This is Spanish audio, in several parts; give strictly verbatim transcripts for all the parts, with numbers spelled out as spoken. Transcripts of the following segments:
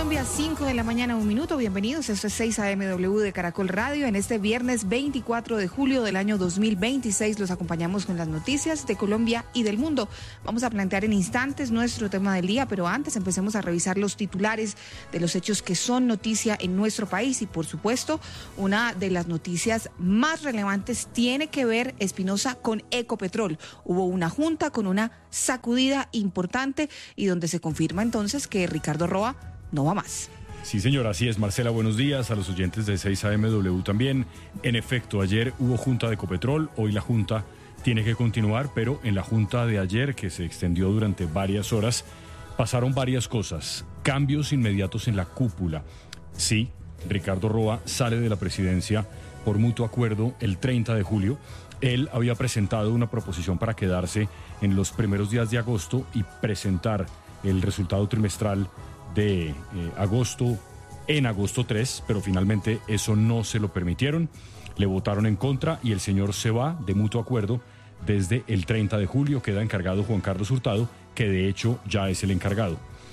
Colombia, cinco de la mañana, un minuto. Bienvenidos, esto es seis A M W de Caracol Radio. En este viernes veinticuatro de julio del año dos mil veintiséis los acompañamos con las noticias de Colombia y del mundo. Vamos a plantear en instantes nuestro tema del día, pero antes empecemos a revisar los titulares de los hechos que son noticia en nuestro país. Y por supuesto, una de las noticias más relevantes tiene que ver, Espinosa, con Ecopetrol. Hubo una junta con una sacudida importante y donde se confirma entonces que Ricardo Roa no va más. Sí, señora, así es. Marcela, buenos días. A los oyentes de seis A M W también. En efecto, ayer hubo junta de Ecopetrol, hoy la junta tiene que continuar, pero en la junta de ayer, que se extendió durante varias horas, pasaron varias cosas. Cambios inmediatos en la cúpula. Sí, Ricardo Roa sale de la presidencia por mutuo acuerdo el treinta de julio. Él había presentado una proposición para quedarse en los primeros días de agosto y presentar el resultado trimestral de eh, agosto en agosto tres, pero finalmente eso no se lo permitieron, le votaron en contra y el señor se va de mutuo acuerdo desde el treinta de julio, queda encargado Juan Carlos Hurtado, que de hecho ya es el encargado.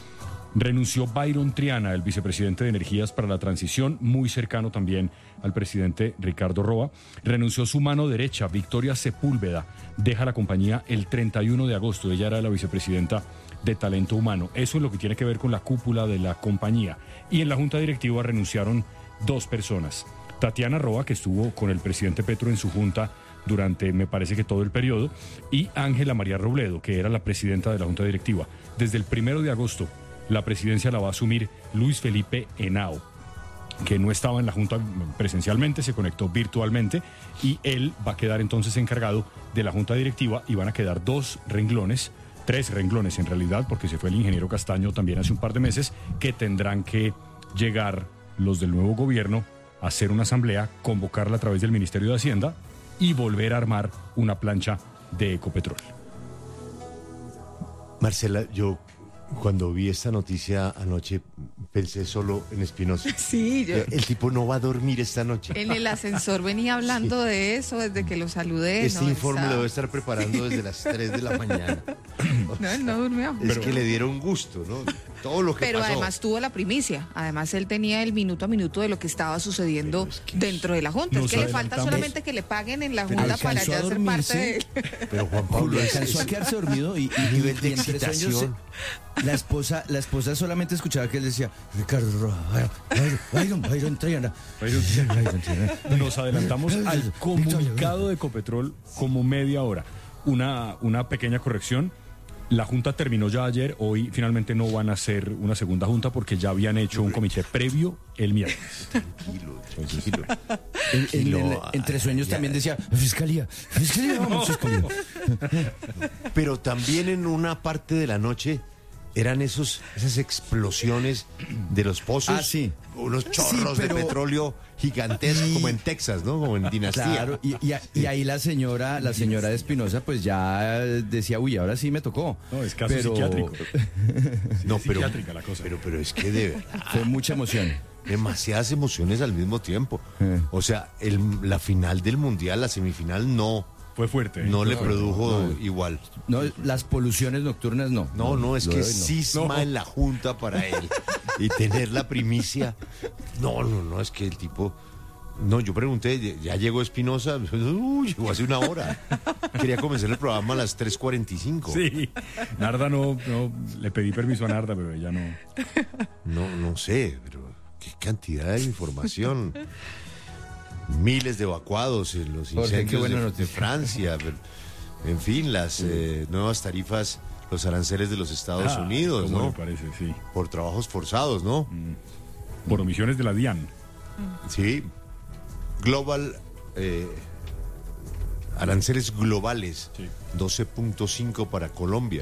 Renunció Byron Triana, el vicepresidente de Energías para la Transición, muy cercano también al presidente Ricardo Roa. Renunció su mano derecha, Victoria Sepúlveda, deja la compañía el treinta y uno de agosto, ella era la vicepresidenta de Talento Humano. Eso es lo que tiene que ver con la cúpula de la compañía. Y en la junta directiva renunciaron dos personas. Tatiana Roa, que estuvo con el presidente Petro en su junta durante, me parece que todo el periodo, y Ángela María Robledo, que era la presidenta de la junta directiva. Desde el primero de agosto, la presidencia la va a asumir Luis Felipe Henao, que no estaba en la junta presencialmente, se conectó virtualmente, y él va a quedar entonces encargado de la junta directiva y van a quedar dos renglones, tres renglones en realidad, porque se fue el ingeniero Castaño también hace un par de meses, que tendrán que llegar los del nuevo gobierno a hacer una asamblea, convocarla a través del Ministerio de Hacienda y volver a armar una plancha de Ecopetrol. Marcela, yo cuando vi esta noticia anoche pensé solo en Espinosa. Sí, yo... El tipo no va a dormir esta noche. En el ascensor venía hablando sí. de eso desde que lo saludé. Este no, informe está... lo debe estar preparando desde las tres de la mañana. No, él no durmió. Es pero... que le dieron gusto, ¿no? Todo lo que Pero pasó. además tuvo la primicia. Además él tenía el minuto a minuto de lo que estaba sucediendo es que dentro de la Junta. Es que le falta solamente que le paguen en la Junta para ya ser parte de él. Pero Juan Pablo alcanzó a quedarse dormido y, y nivel de y entre excitación. Sueños, la esposa, la esposa solamente escuchaba que él decía, Ricardo Roa, Byron, Byron Triana. Nos adelantamos al comunicado de Ecopetrol como media hora. Una, una pequeña corrección. La junta terminó ya ayer, hoy finalmente no van a hacer una segunda junta porque ya habían hecho un comité previo el miércoles. Tranquilo, tranquilo. En, en, en, entre Sueños también decía, Fiscalía, Fiscalía, vamos, Fiscalía. Pero también en una parte de la noche eran esos, esas explosiones de los pozos, ah, sí. unos chorros sí, pero... de petróleo gigantescos, y... como en Texas, ¿no? Como en Dinastía. Claro, y, y, y ahí la señora, la señora de Espinosa, pues ya decía, uy, ahora sí me tocó. No, es caso pero... psiquiátrico. Sí, no, es pero, psiquiátrica la cosa. Pero, pero es que de verdad. Fue mucha emoción. Demasiadas emociones al mismo tiempo. Eh. O sea, el, la final del Mundial, la semifinal, no... Fue fuerte. ¿eh? No Fue le fuerte. produjo no, igual. No, las poluciones nocturnas no. No, no, no es que no. cisma no. en la junta para él. Y tener la primicia. No, no, no, es que el tipo... No, yo pregunté, ya llegó Espinosa, uy, llegó hace una hora. Quería comenzar el programa a las tres cuarenta y cinco. Sí, Narda no, no, le pedí permiso a Narda, pero ella no. No, no sé, pero qué cantidad de información. Miles de evacuados en los incendios bueno, de, de Francia, pero, en fin, las eh, nuevas tarifas, los aranceles de los Estados ah, Unidos, ¿no? Me parece, sí. Por trabajos forzados, ¿no? Mm. Por omisiones de la DIAN. Sí. Global, eh, aranceles globales, sí. doce punto cinco para Colombia.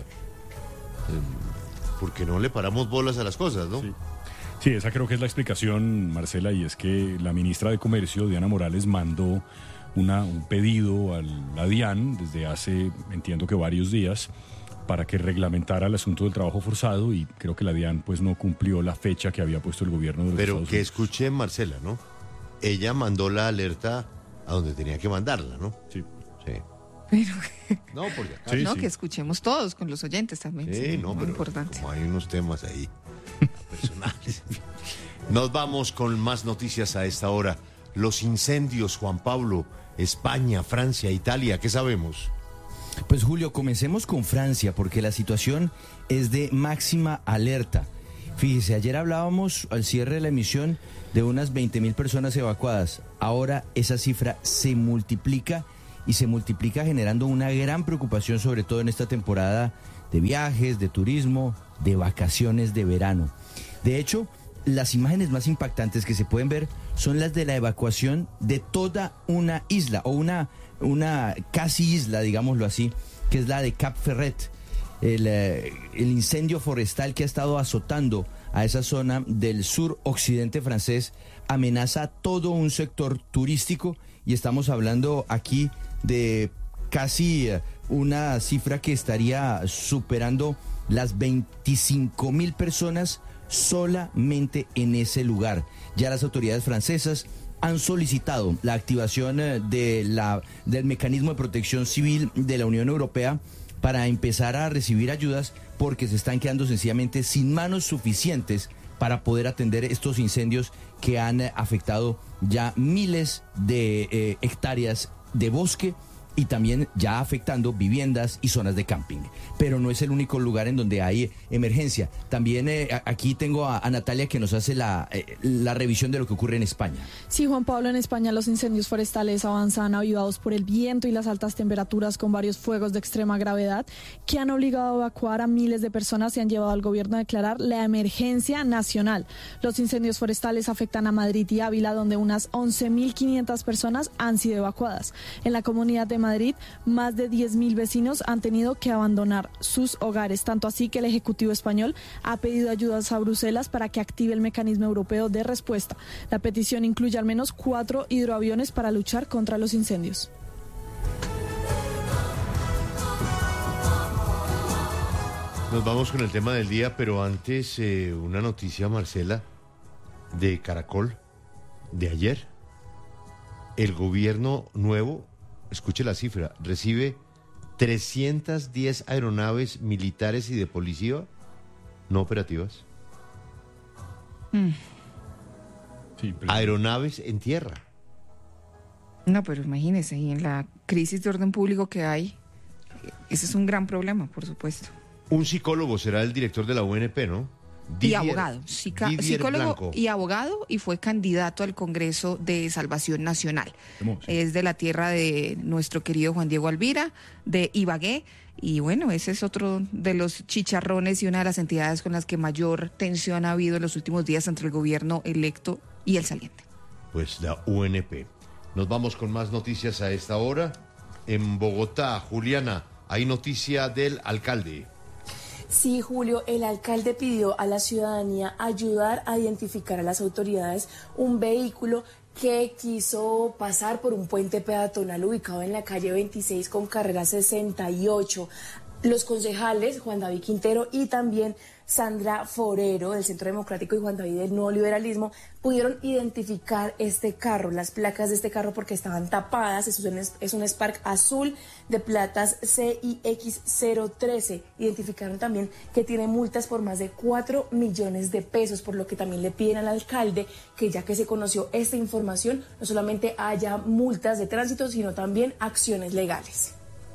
Eh, porque no le paramos bolas a las cosas, ¿no? Sí. Sí, esa creo que es la explicación, Marcela, y es que la ministra de Comercio, Diana Morales, mandó una, un pedido a la DIAN desde hace, entiendo que varios días, para que reglamentara el asunto del trabajo forzado, y creo que la DIAN pues no cumplió la fecha que había puesto el gobierno de los Pero Estados que Unidos. escuché, Marcela, ¿no? Ella mandó la alerta a donde tenía que mandarla, ¿no? Sí. Sí. Pero que, no, porque acá, sí, no, sí. que escuchemos todos con los oyentes también. Sí, sí no, muy pero importante. Como hay unos temas ahí. personales. Nos vamos con más noticias a esta hora. Los incendios, Juan Pablo, España, Francia, Italia, ¿qué sabemos? Pues Julio, comencemos con Francia, porque la situación es de máxima alerta. Fíjese, ayer hablábamos al cierre de la emisión de unas veinte mil personas evacuadas. Ahora esa cifra se multiplica y se multiplica generando una gran preocupación, sobre todo en esta temporada de viajes, de turismo, de vacaciones de verano. De hecho, las imágenes más impactantes que se pueden ver son las de la evacuación de toda una isla, o una, una casi isla, digámoslo así, que es la de Cap Ferret. El, eh, el incendio forestal que ha estado azotando a esa zona del sur occidente francés amenaza todo un sector turístico, y estamos hablando aquí de casi eh, una cifra que estaría superando las veinticinco mil personas solamente en ese lugar. Ya las autoridades francesas han solicitado la activación eh, de la, del mecanismo de protección civil de la Unión Europea para empezar a recibir ayudas, porque se están quedando sencillamente sin manos suficientes para poder atender estos incendios que han eh, afectado ya miles de eh, hectáreas de bosque, y también ya afectando viviendas y zonas de camping. Pero no es el único lugar en donde hay emergencia. También eh, aquí tengo a, a Natalia, que nos hace la, eh, la revisión de lo que ocurre en España. Sí, Juan Pablo, en España los incendios forestales avanzan avivados por el viento y las altas temperaturas, con varios fuegos de extrema gravedad que han obligado a evacuar a miles de personas y han llevado al gobierno a declarar la emergencia nacional. Los incendios forestales afectan a Madrid y Ávila, donde unas once mil quinientas personas han sido evacuadas. En la comunidad de Madrid, más de diez mil vecinos han tenido que abandonar sus hogares, tanto así que el Ejecutivo español ha pedido ayudas a Bruselas para que active el mecanismo europeo de respuesta. La petición incluye al menos cuatro hidroaviones para luchar contra los incendios. Nos vamos con el tema del día, pero antes eh, una noticia, Marcela, de Caracol, de ayer. El gobierno nuevo, escuche la cifra, recibe trescientas diez aeronaves militares y de policía no operativas. Mm. Sí, pero... Aeronaves en tierra. No, pero imagínese, y en la crisis de orden público que hay, ese es un gran problema, por supuesto. Un psicólogo será el director de la U N P, ¿no? Y Didier, abogado, psica, Didier psicólogo Blanco. y abogado, y fue candidato al Congreso de Salvación Nacional. ¿Cómo? Sí. Es de la tierra de nuestro querido Juan Diego Alvira, de Ibagué, y bueno, ese es otro de los chicharrones y una de las entidades con las que mayor tensión ha habido en los últimos días entre el gobierno electo y el saliente. Pues la U N P. Nos vamos con más noticias a esta hora. En Bogotá, Juliana, hay noticia del alcalde. Sí, Julio, el alcalde pidió a la ciudadanía ayudar a identificar a las autoridades un vehículo que quiso pasar por un puente peatonal ubicado en la calle veintiséis con carrera sesenta y ocho. Los concejales Juan David Quintero y también Sandra Forero del Centro Democrático y Juan David del Nuevo Liberalismo pudieron identificar este carro, las placas de este carro, porque estaban tapadas. Es un, es un Spark azul de platas C I X cero trece. Identificaron también que tiene multas por más de cuatro millones de pesos, por lo que también le piden al alcalde que, ya que se conoció esta información, no solamente haya multas de tránsito, sino también acciones legales.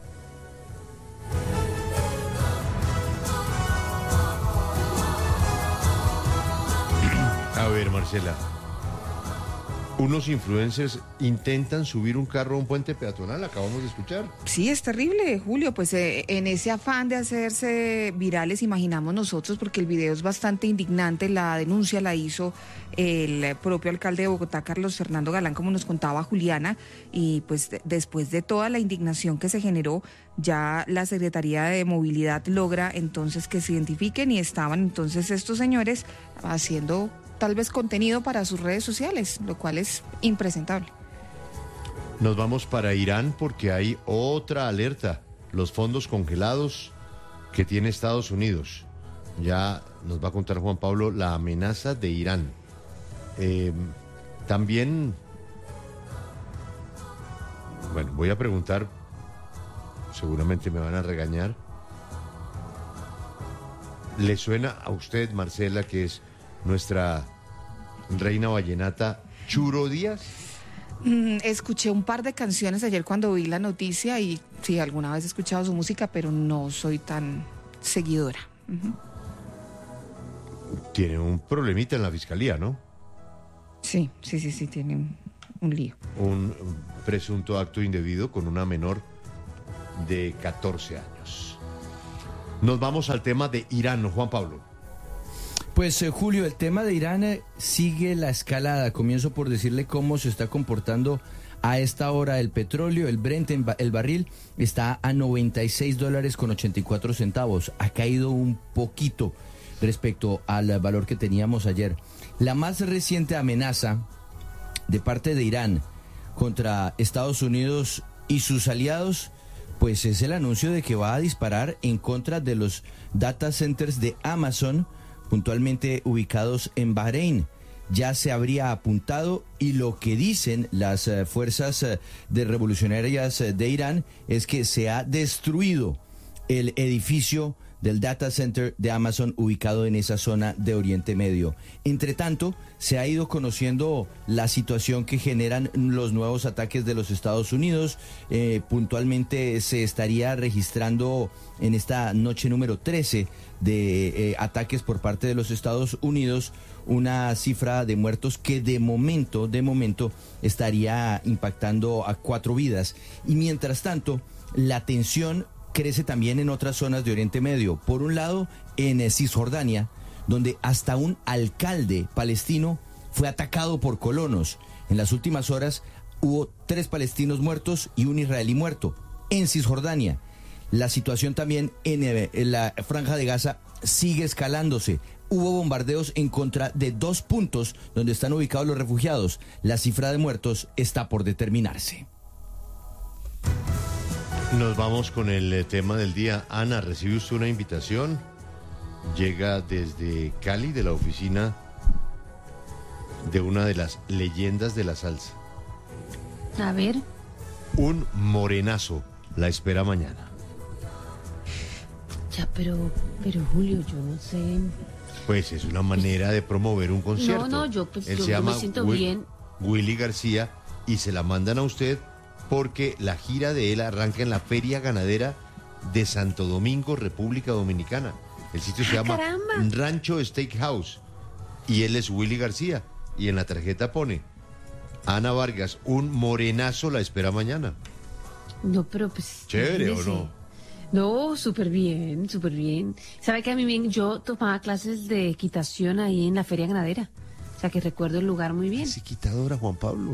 A ver, Marcela, unos influencers intentan subir un carro a un puente peatonal, acabamos de escuchar. Sí, es terrible, Julio, pues eh, en ese afán de hacerse virales, imaginamos nosotros, porque el video es bastante indignante. La denuncia la hizo el propio alcalde de Bogotá, Carlos Fernando Galán, como nos contaba Juliana, y pues de, después de toda la indignación que se generó, ya la Secretaría de Movilidad logra entonces que se identifiquen, y estaban entonces estos señores haciendo tal vez contenido para sus redes sociales, lo cual es impresentable. Nos vamos para Irán porque hay otra alerta, los fondos congelados que tiene Estados Unidos. Ya nos va a contar Juan Pablo la amenaza de Irán. Eh, también, bueno, voy a preguntar, seguramente me van a regañar. ¿Le suena a usted, Marcela, que es nuestra reina vallenata, Churo Díaz? Mm, escuché un par de canciones ayer cuando vi la noticia y sí, alguna vez he escuchado su música, pero no soy tan seguidora. Uh-huh. Tiene un problemita en la fiscalía, ¿no? Sí, sí, sí, sí, tiene un, un lío. Un presunto acto indebido con una menor de catorce años. Nos vamos al tema de Irán, Juan Pablo. Pues eh, Julio, el tema de Irán eh, sigue la escalada. Comienzo por decirle cómo se está comportando a esta hora el petróleo. El Brent, el barril, está a noventa y seis dólares con ochenta y cuatro centavos. Ha caído un poquito respecto al valor que teníamos ayer. La más reciente amenaza de parte de Irán contra Estados Unidos y sus aliados, pues es el anuncio de que va a disparar en contra de los data centers de Amazon, puntualmente ubicados en Bahrein. Ya se habría apuntado y lo que dicen las uh, fuerzas uh, de revolucionarias uh, de Irán es que se ha destruido el edificio del data center de Amazon ubicado en esa zona de Oriente Medio. Entre tanto, se ha ido conociendo la situación que generan los nuevos ataques de los Estados Unidos. Eh, puntualmente se estaría registrando en esta noche número trece de eh, ataques por parte de los Estados Unidos una cifra de muertos que de momento, de momento estaría impactando a cuatro vidas. Y mientras tanto, la tensión crece también en otras zonas de Oriente Medio. Por un lado, en Cisjordania, donde hasta un alcalde palestino fue atacado por colonos. En las últimas horas hubo tres palestinos muertos y un israelí muerto en Cisjordania. La situación también en, en la Franja de Gaza sigue escalándose. Hubo bombardeos en contra de dos puntos donde están ubicados los refugiados. La cifra de muertos está por determinarse. Nos vamos con el tema del día. Ana, ¿recibe usted una invitación? Llega desde Cali, de la oficina de una de las leyendas de la salsa. A ver. Un morenazo la espera mañana. Ya, pero, pero Julio, yo no sé. Pues es una manera de promover un concierto. No, no, yo, pues, Él yo, se yo llama me siento Will, bien. Willy García, y se la mandan a usted porque la gira de él arranca en la Feria Ganadera de Santo Domingo, República Dominicana. El sitio se ¡Ah, llama caramba! Rancho Steakhouse y él es Willy García. Y en la tarjeta pone: Ana Vargas, un morenazo la espera mañana. No, pero pues... ¿Chévere o sí. no? No, súper bien, súper bien. ¿Sabe que a mí bien, yo tomaba clases de equitación ahí en la Feria Ganadera? O sea, que recuerdo el lugar muy bien. ¿Es quitadora, Juan Pablo?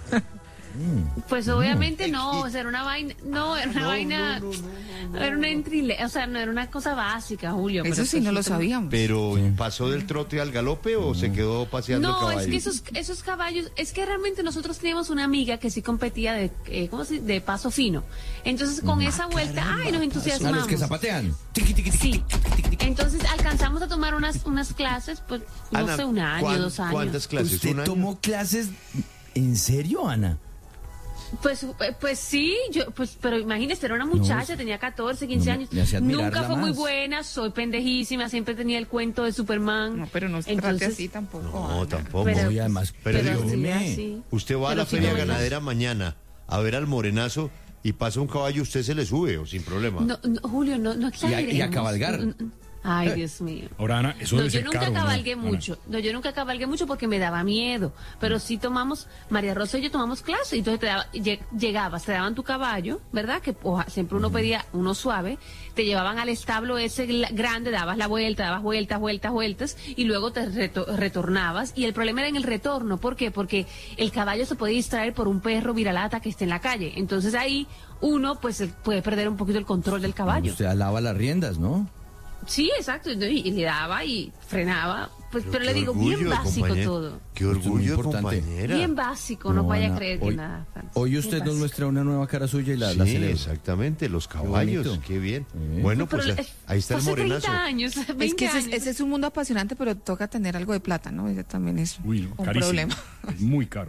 Pues obviamente no, o sea, era una vaina, no, era una No, vaina, no, no, no, no, era una entrile, o sea, no era una cosa básica, Julio. Eso pero sí pues no lo como- sabíamos. ¿Pero pasó del trote al galope o se quedó paseando el No, caballo? es que esos, esos caballos, es que realmente nosotros teníamos una amiga que sí competía de, eh, ¿cómo se, de paso fino. Entonces con esa vuelta, ay, nos A entusiasmamos. los que zapatean. Sí. Entonces alcanzamos a tomar unas, unas clases, pues, no Ana, sé, un año, ¿cuán- dos años. ¿Cuántas clases? ¿Usted ¿Un año? tomó clases? ¿En serio, Ana? Pues, eh, pues sí, yo, pues, pero imagínese, era una muchacha, No, tenía catorce, quince no me- años. me hacía admirarla Nunca fue muy más. buena, soy pendejísima, siempre tenía el cuento de Superman. No, pero no se trate Entonces, así tampoco. No, Ana. tampoco. Pero- y además, pero pero digo, sí, perdóneme. así. Usted va a Pero la sí, Feria no, Ganadera mañana a ver al morenazo y pasa un caballo, usted se le sube o sin problema. No, no, Julio, no, no Y a- y a exageremos. cabalgar. Mm, mm. Ay, Dios mío. Ahora, Ana, eso No, debe yo ser nunca caro, ¿no, cabalgué Ana? mucho. No, yo nunca cabalgué mucho porque me daba miedo. Pero sí tomamos, María Rosa y yo tomamos clase. Y entonces te daba, lleg- llegabas, te daban tu caballo, ¿verdad? Que oja, siempre uno pedía uno suave. Te llevaban al establo ese gla- grande, dabas la vuelta, dabas vueltas, vueltas, vueltas. Y luego te reto- retornabas. Y el problema era en el retorno. ¿Por qué? Porque el caballo se puede distraer por un perro viralata que esté en la calle. Entonces ahí uno pues puede perder un poquito el control del caballo. Usted alaba las riendas, ¿no? Sí, exacto, y, y le daba y frenaba, pues, pero, qué le digo, orgullo, bien básico compañera. todo. Qué Esto es muy orgullo, importante. compañera. Bien básico, no, vaya Ana, a creer hoy, que nada. Francis. Hoy usted Bien nos básico. muestra una nueva cara suya y la, la Sí, celebra. exactamente, los caballos, bonito. qué bien. Sí. Bueno, No, pero pues es- ahí está el hace morenazo. treinta años, veinte Es que ese es, años. ese es un mundo apasionante, pero toca tener algo de plata, ¿no? Ese también es Uy, no, un carísimo. problema. Es muy caro.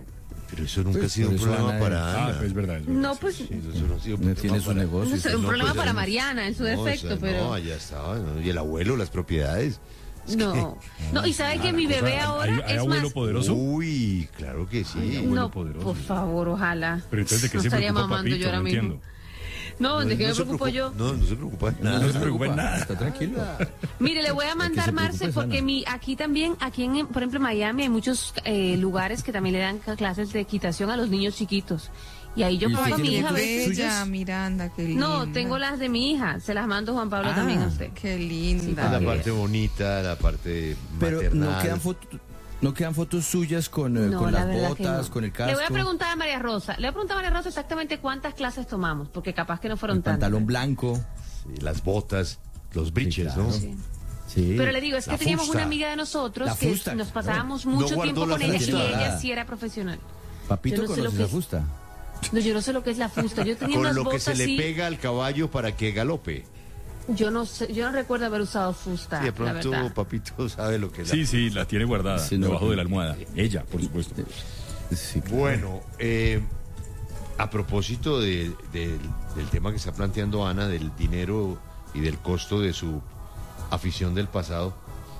Pero eso nunca Pues, ha sido un por eso problema Ana- para Ana. Ah, es verdad, es verdad. No, pues Sí, eso no ha sido un No problema tiene su para- negocio. no sé, un No, problema pues, para no. Mariana en su No, defecto, o sea, pero No, allá estaba. ¿no? Y el abuelo, las propiedades. no. No, y sabe que mi bebé ahora ¿Hay, hay es abuelo más. poderoso? Uy, claro que sí. abuelo No, poderoso, por sí. favor, ojalá. Pero entonces, ¿de qué no se estaría preocupa mamando Papito? yo ahora No mismo. entiendo. No, ¿de qué me se preocupo preocupa- yo? No, no se preocupa de nada. No se preocupa en nada. Está tranquilo. Mire, le voy a mandar, se Marce, preocupe es porque Ana. mi, aquí también, aquí en, por ejemplo, en Miami hay muchos eh, lugares que también le dan clases de equitación a los niños chiquitos. Y ahí yo ¿Y pongo usted a mi tiene hija a fotos veces. suyas? Bella, Miranda, qué linda. No, tengo las de mi hija. Se las mando Juan Pablo Ah, también a usted. Qué Sí, linda. La para parte bonita, la parte Pero maternal. no quedan fotos. No quedan fotos suyas con, eh, No, con la las verdad que botas, no. con el casco, Le voy a preguntar a María Rosa. Le voy a preguntar a María Rosa exactamente cuántas clases tomamos, porque capaz que no fueron el tantas. pantalón blanco. Sí, las botas, los breeches, claro. ¿no? Sí. Sí. Pero le digo, es que La teníamos fusta. una amiga de nosotros La que fusta, nos claro. pasábamos No mucho guardó tiempo la con ella y fractura. ella sí era profesional. Papito yo no sé conoce lo que la es. fusta. No, yo no sé lo que es la fusta. Yo tenía Con unas lo que botas se le así. pega al caballo para que galope. Yo no sé, yo no recuerdo haber usado fusta, Sí, de la pronto verdad. Papito sabe lo que es. la- Sí, sí, la tiene guardada Sí, no. debajo de la almohada. Ella, por supuesto. Sí, claro. Bueno, eh, a propósito de- de- del tema que está planteando Ana, del dinero y del costo de su afición del pasado,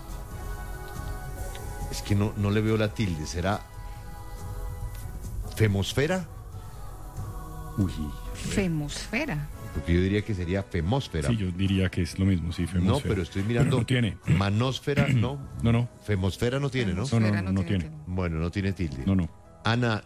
es que no, no le veo la tilde. ¿Será femosfera? Uy. Femosfera. Porque yo diría que sería femósfera. Sí, yo diría que es lo mismo, sí, no, femosfera. pero estoy mirando. Pero no tiene. Manósfera, no. No, no, Femosfera no tiene, ¿no? no, no, Femosfera no tiene. Bueno, no tiene tilde. No, no. Ana,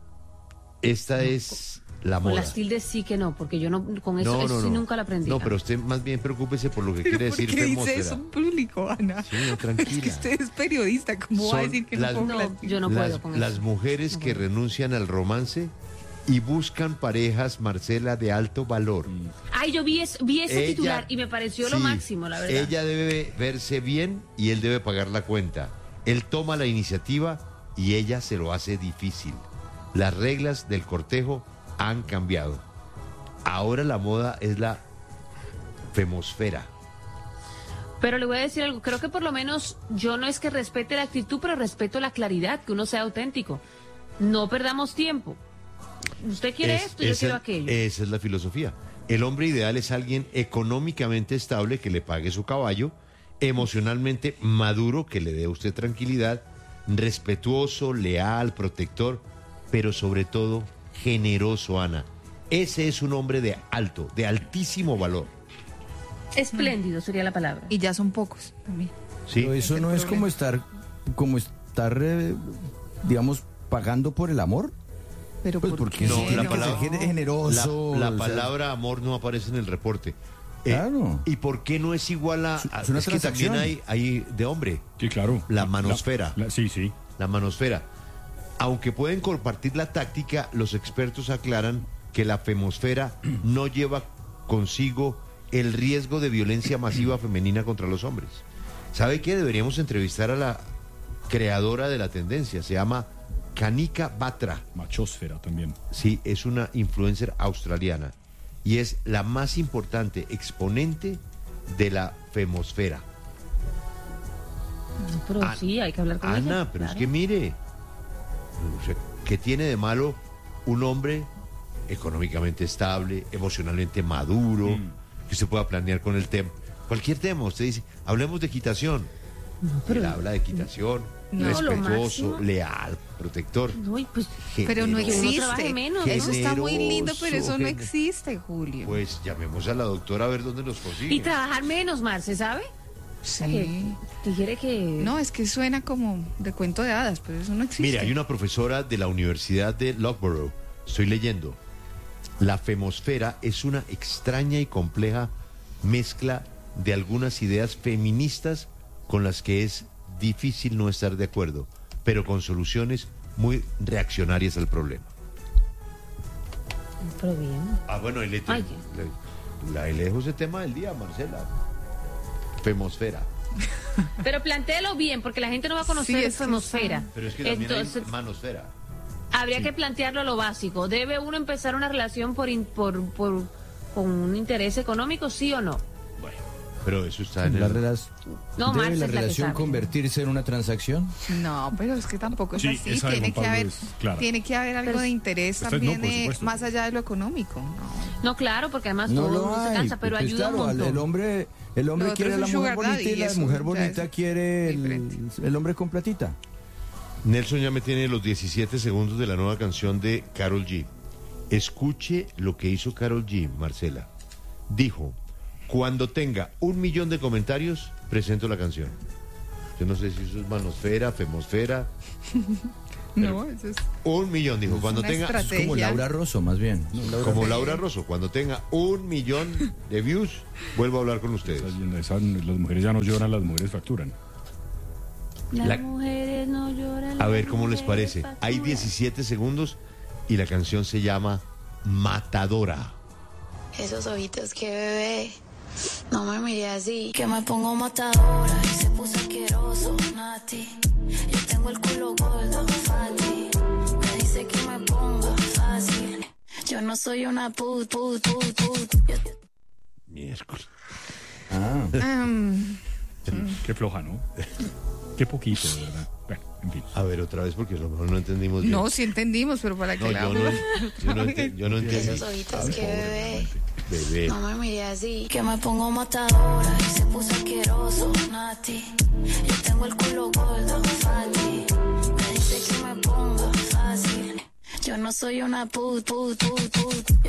esta es la Con moda. las tildes sí que no, porque yo no, con eso, eso sí nunca la aprendí. No, pero usted más bien preocúpese por lo que ¿Pero quiere por decir qué dice femósfera. eso en público, Ana? Sí, no, Es que tranquila. usted es periodista, ¿cómo va a Son decir que las- no pongo No, las- yo no las, puedo con las eso. mujeres No que puedo. renuncian al romance y buscan parejas, Marcela, de alto valor. Ay, yo vi, es- vi ese Ella- titular y me pareció lo sí, máximo, la verdad. Ella debe verse bien y él debe pagar la cuenta. Él toma la iniciativa y ella se lo hace difícil. Las reglas del cortejo han cambiado. Ahora la moda es la femosfera. Pero le voy a decir algo, creo que por lo menos yo no es que respete la actitud, pero respeto la claridad, que uno sea auténtico. No perdamos tiempo. Usted quiere Es- esto, yo esa- quiero aquello. Esa es la filosofía. El hombre ideal es alguien económicamente estable que le pague su caballo, emocionalmente maduro que le dé a usted tranquilidad, respetuoso, leal, protector, pero sobre todo generoso, Ana. Ese es un hombre de alto, de altísimo valor. Espléndido sería la palabra. Y ya son pocos también. ¿Sí? Pero eso el no es problema. como estar, como estar, eh, digamos, pagando por el amor. Pero Pues ¿por porque qué No, sí, la no? palabra- ser La, generoso. la o sea, palabra amor no aparece en el reporte. Eh, Claro. ¿Y por qué no es igual a... a- Es una es que también transacción. hay, hay de hombre, Sí, claro. La manosfera. la- sí, sí. la manosfera. Aunque pueden compartir la táctica, los expertos aclaran que la femosfera no lleva consigo el riesgo de violencia masiva femenina contra los hombres. ¿Sabe qué? Deberíamos entrevistar a la creadora de la tendencia. Se llama Kanika Batra. Machosfera también. Sí, es una influencer australiana y es la más importante exponente de la femosfera. No, pero Ana- sí, hay que hablar con Ana, ella. pero es claro. que mire, o sea, ¿qué tiene de malo un hombre económicamente estable, emocionalmente maduro, Mm. que usted pueda planear con el tema? Cualquier tema, usted dice, hablemos de equitación. pero- Él habla de equitación, No, lo respetuoso, máximo. leal, protector. No, y pues, Pero no generoso. uno existe. trabaje menos. Eso está muy lindo, Generoso, pero eso no gener- existe, Julio. Pues llamemos a la doctora a ver dónde nos consigue. y trabajar menos, Marce, ¿sabe? sí. Que, que quiere que... No, es que suena como de cuento de hadas, pero eso no existe. Mire, hay una profesora de la Universidad de Loughborough, estoy leyendo. La femosfera es una extraña y compleja mezcla de algunas ideas feministas con las que es difícil no estar de acuerdo, pero con soluciones muy reaccionarias al problema. Pero bien. Ah, bueno, ahí le, Ay. le- la- ahí le dejo ese tema del día, Marcela. Femosfera. Pero plantéelo bien, porque la gente no va a Sí, conocer es que femosfera. Pero es que también Entonces, hay manosfera. habría que plantearlo a lo básico. ¿Debe uno empezar una relación por, in- por, por con un interés económico, sí o no? Bueno, Pero eso está en la el... relación. No, ¿Debe Marce la es la que relación sabe. convertirse en una transacción? No, pero es que tampoco es Sí, así. esa de Tiene Juan que Pablo haber, es clara. tiene que haber algo Pero- de interés Usted no, también por eh, supuesto. más allá de lo económico. No. No, claro, porque además No todo lo uno se hay. cansa, pero pues ayuda claro, un al- montón. el hombre, el hombre Lo otro quiere a es la un mujer sugar daddy, bonita y la eso mujer ya bonita es quiere el, diferente. el hombre con platita. Nelson ya me tiene los diecisiete segundos de la nueva canción de Karol G. Escuche lo que hizo Karol G, Marcela. Dijo, cuando tenga un millón de comentarios, presento la canción. Yo no sé si eso es manosfera, femosfera. No, eso es Un millón, dijo. Cuando una tenga... estrategia. Como Laura Rosso, más bien. Como Laura Rosso, cuando tenga un millón de views, vuelvo a hablar con ustedes. Estás viendo, esas- las mujeres ya no lloran, las mujeres facturan. Las La- mujeres no lloran. A ver las cómo les mujeres parece. facturan. Hay diecisiete segundos y la canción se llama Matadora. Esos ojitos que bebé, no me mire así, que me pongo matadora y se puso asqueroso, Nati. Yo tengo el culo gordo, fati. Me dice que me ponga fácil. Yo no soy una put, put, put, put. Yo- Miércoles. Ah, Um, Qué floja, ¿no? Qué poquito, de verdad. Bueno, en fin. A ver, otra vez, porque a lo mejor no entendimos bien. no, sí entendimos, pero para que No, la yo no, yo no, ente- yo no entendí. Esos ojitos que bebé, Bebé. no me mire así, que me pongo matadora y se puso asqueroso, Nati. Yo tengo el culo gordo, fati. Me dice que me ponga fácil. Yo no soy una put, put, put, put. Yo-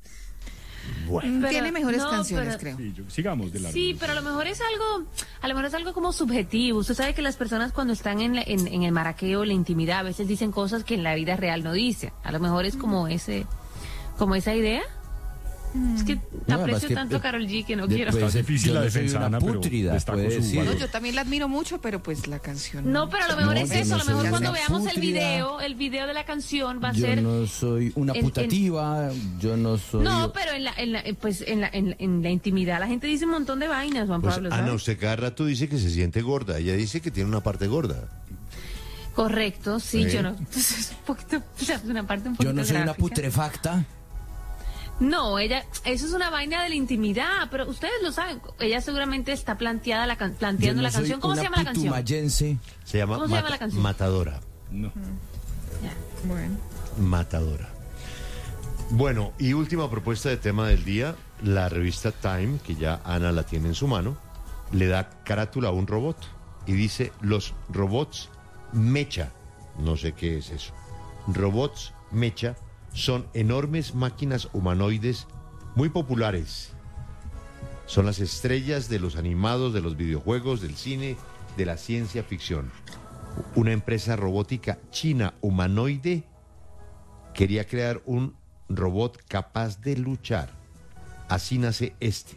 Bueno, Pero- tiene mejores no, canciones, pero- creo. Sí, yo- sigamos de largo. Sí, pero a lo mejor es algo, a lo mejor es algo como subjetivo. Usted sabe que las personas cuando están en, la- en, en el maraqueo, en la intimidad, a veces dicen cosas que en la vida real no dicen. A lo mejor es como ese, como esa idea. Es que No, aprecio además que- tanto a Karol G que no de- quiero. pues, Está difícil yo la no soy defensa, una Ana, pero pútrida, destaco puede su decir. valor. No, yo también la admiro mucho, pero pues la canción. No, pero a lo mejor No, es yo eso. no A lo mejor soy cuando una veamos el pútrida. video, el video de la canción va a Yo ser. no soy una en- en- putativa, yo no soy... No, pero en la, en la, eh, pues en la, en, la- en la intimidad la gente dice un montón de vainas, Juan pues Pablo. Ana, ¿sabes? usted cada rato dice que se siente gorda. Ella dice que tiene una parte gorda. Correcto, sí, ¿Eh? yo no. Es un poquito, o sea, una parte un poquito Yo no soy una gráfica. putrefacta. No, ella, eso es una vaina de la intimidad, pero ustedes lo saben. Ella seguramente está planteada la can- Yo planteando no la soy canción. ¿Cómo se una llama la canción? putumayense. Se llama, ¿Cómo se llama la canción? Matadora. No. Bueno. Matadora. Bueno, y última propuesta de tema del día. La revista Time, que ya Ana la tiene en su mano, le da carátula a un robot y dice, los robots mecha, no sé qué es eso, robots mecha son enormes máquinas humanoides muy populares. Son las estrellas de los animados, de los videojuegos, del cine, de la ciencia ficción. Una empresa robótica china humanoide quería crear un robot capaz de luchar. Así nace este.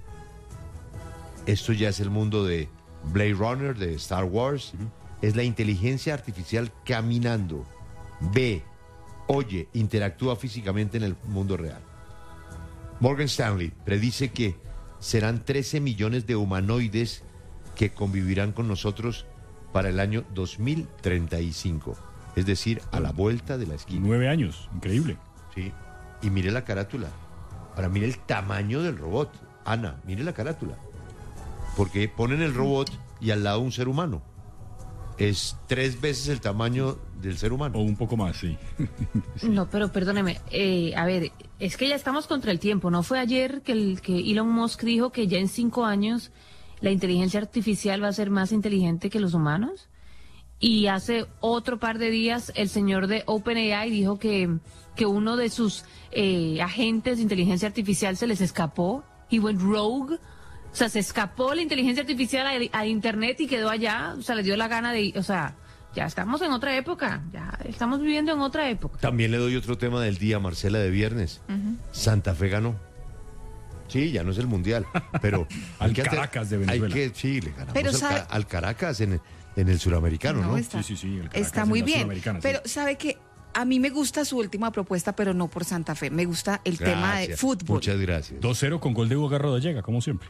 Esto ya es el mundo de Blade Runner, de Star Wars. Es la inteligencia artificial caminando. Ve, oye, interactúa físicamente en el mundo real. Morgan Stanley predice que serán trece millones de humanoides que convivirán con nosotros para el año dos mil treinta y cinco. Es decir, a la vuelta de la esquina. Nueve años, increíble. Sí. Y mire la carátula. Ahora mire el tamaño del robot. Ana, mire la carátula. Porque ponen el robot y al lado un ser humano. Es tres veces el tamaño del ser humano. O un poco más, sí. No, pero perdóneme, eh, a ver, es que ya estamos contra el tiempo. ¿No fue ayer que, el, que Elon Musk dijo que ya en cinco años la inteligencia artificial va a ser más inteligente que los humanos? Y hace otro par de días el señor de OpenAI dijo que, que uno de sus eh, agentes de inteligencia artificial se les escapó. He went rogue. O sea, se escapó la inteligencia artificial a, a internet y quedó allá. O sea, le dio la gana de... O sea, ya estamos en otra época. Ya estamos viviendo en otra época. También le doy otro tema del día, Marcela, de viernes. Santa Fe ganó. Sí, ya no es el mundial, pero... Al hay que hacer- Caracas de Venezuela. Hay que, sí, le ganamos Pero al, sabe- Ca- al Caracas en, en el suramericano, ¿no? está, Sí, sí, sí, el Caracas está en muy la bien. Sudamericana, sí. Pero sabe que a mí me gusta su última propuesta, pero no por Santa Fe. Me gusta el tema de Gracias, fútbol. Muchas gracias. dos cero con gol de Hugo Garro de Llega, como siempre.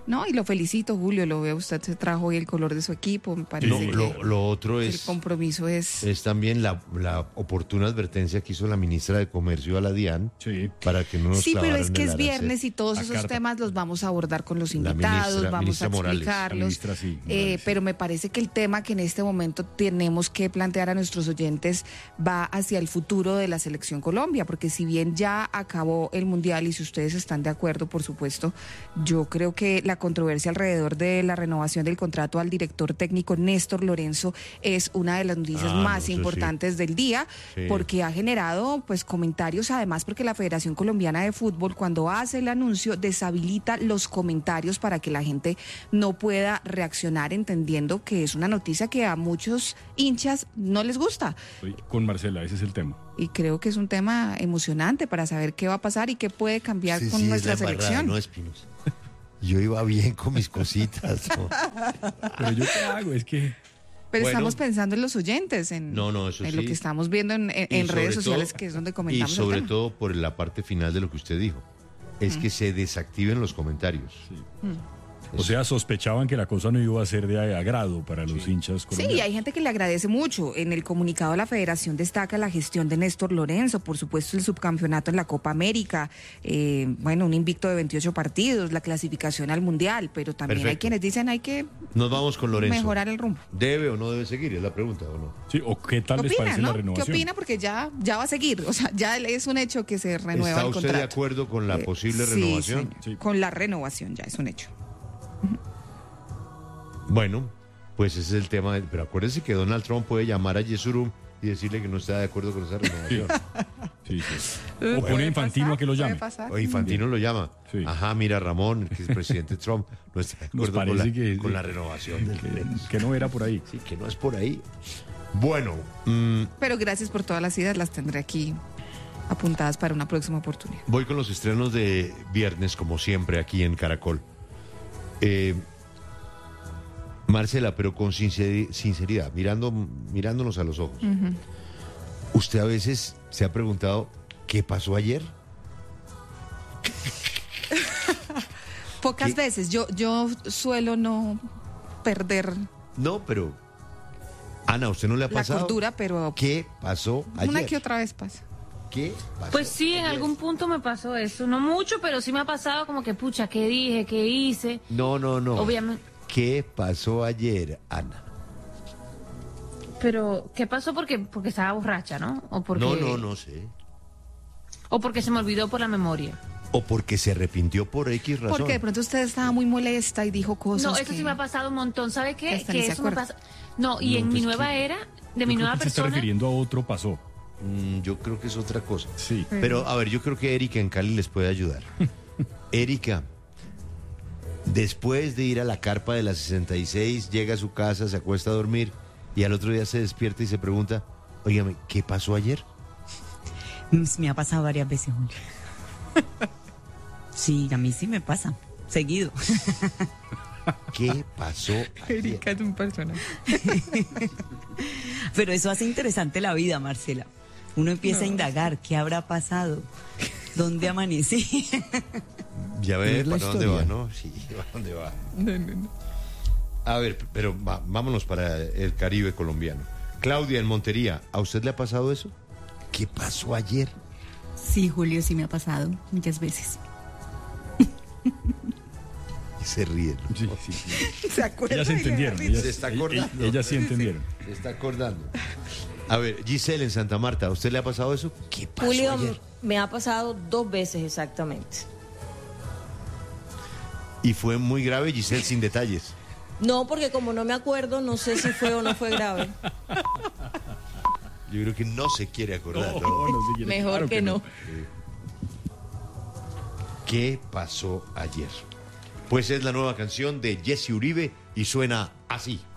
No, y lo felicito, Julio, lo veo, usted se trajo hoy el color de su equipo, me parece Lo, que lo, lo otro el es, compromiso es... es también la, la oportuna advertencia que hizo la ministra de Comercio a la DIAN Sí. para que no nos Sí, pero clavaran es que el es arancel. viernes y todos A esos carta. temas los vamos a abordar con los La invitados, ministra- vamos ministra a Morales, la explicarlos. la ministra, sí, Eh, Morales, sí. pero me parece que el tema que en este momento tenemos que plantear a nuestros oyentes va hacia el futuro de la Selección Colombia, porque si bien ya acabó el Mundial y si ustedes están de acuerdo, por supuesto, yo creo que la controversia alrededor de la renovación del contrato al director técnico Néstor Lorenzo es una de las noticias Ah, no, más eso sí. importantes del día, Sí. porque ha generado pues comentarios, además porque la Federación Colombiana de Fútbol cuando hace el anuncio deshabilita los comentarios para que la gente no pueda reaccionar, entendiendo que es una noticia que a muchos hinchas no les gusta. Oye, con Marcela, ese es el tema. Y creo que es un tema emocionante para saber qué va a pasar y qué puede cambiar Sí, con sí, es nuestra la embarrada, selección. ¿no, Espinosa? Yo iba bien con mis cositas. ¿no? Pero yo qué hago, es que... Pero Bueno. estamos pensando en los oyentes, en, No, no, eso en sí. lo que estamos viendo en, en- Y en sobre redes sociales, todo- que es donde Y comentamos el sobre tema. todo por la parte final de lo que usted dijo, es que se desactiven los comentarios. O sea, sospechaban que la cosa no iba a ser de agrado para los hinchas Sí, colombianos. hay gente que le agradece mucho. En el comunicado de la Federación destaca la gestión de Néstor Lorenzo, por supuesto el subcampeonato en la Copa América, eh, bueno, un invicto de veintiocho partidos, la clasificación al Mundial, pero también hay Perfecto. quienes dicen hay que Nos vamos con Lorenzo. mejorar el rumbo. ¿Debe o no debe seguir? Es la pregunta, ¿o no? Sí, ¿o qué tal ¿Qué les opina, parece no? la ¿Qué renovación? opina? Porque ya, ya va a seguir, o sea, ya es un hecho que se renueva ¿Está el usted contrato. de acuerdo con la Eh, posible sí, renovación? señor. Sí. Con la renovación ya es un hecho. Bueno, pues ese es el tema. Pero acuérdese que Donald Trump puede llamar a Yesurum y decirle que no está de acuerdo con esa renovación. Sí, sí. O pone a Infantino a que lo Puede llame. pasar. O Infantino lo llama. Sí. Ajá, mira, Ramón, que el presidente Trump no está de Nos acuerdo con la, parece que- con la renovación del Que, Lorenzo. que no era por ahí. Sí, que no es por ahí. Bueno, mm, Pero gracias por todas las ideas, las tendré aquí apuntadas para una próxima oportunidad. voy con los estrenos de viernes, como siempre, aquí en Caracol. Eh, Marcela, pero con sinceri- sinceridad, mirando, mirándonos a los ojos. ¿Usted a veces se ha preguntado qué pasó ayer? Pocas ¿Qué? veces, yo, yo suelo no perder No, pero... Ana, ¿a usted no le ha la pasado? cordura, pero ¿Qué pasó ayer? una que otra vez pasa. ¿Qué pasó Pues sí, en ayer? algún punto me pasó eso. No mucho, pero sí me ha pasado como que, pucha, ¿qué dije? ¿Qué hice? No, no, no. Obviamente. ¿Qué pasó ayer, Ana? Pero, ¿qué pasó? Porque, porque estaba borracha, ¿no? O porque, No, no, no sé. O porque se me olvidó por la memoria. O porque se arrepintió por X razón. Porque de pronto usted estaba muy molesta y dijo cosas. No, eso que- sí me ha pasado un montón. ¿Sabe qué? hasta ni Que se eso me acuerda. pasa. No, y No, en pues mi que- nueva era, de Yo mi creo nueva que se está persona. refiriendo a otro pasó. Mm, yo creo que es otra cosa. Sí. Pero, a ver, yo creo que Erika en Cali les puede ayudar. Erika, después de ir a la carpa de la sesenta y seis, llega a su casa, se acuesta a dormir y al otro día se despierta y se pregunta, óigame, ¿qué pasó ayer? Me ha pasado varias veces, Julio. Sí, a mí sí me pasa. Seguido. ¿Qué pasó ayer? Erika es un personaje. Pero eso hace interesante la vida, Marcela. Uno empieza a indagar qué habrá pasado, dónde amanecí. Ya ves, Es la ¿para dónde va, historia. no? Sí, ¿para dónde va? A ver, pero va- vámonos para el Caribe colombiano. Claudia, en Montería, ¿a usted le ha pasado eso? ¿Qué pasó ayer? Sí, Julio, sí me ha pasado muchas veces. Y se ríe. ¿no? Sí, sí, sí. ¿Se acuerda? Ellas se entendieron. Ellas, Se está ellas- acordando. ellas sí entendieron. Se está acordando. A ver, Giselle, en Santa Marta, ¿a usted le ha pasado eso? ¿Qué pasó Julio, ayer? me ha pasado dos veces exactamente. Y fue muy grave, Giselle, sin detalles. No, porque como no me acuerdo, no sé si fue o no fue grave. Yo creo que no se quiere acordar. No, ¿no? no se quiere, Mejor claro que no. ¿Qué pasó ayer? Pues es la nueva canción de Jesse Uribe y suena así.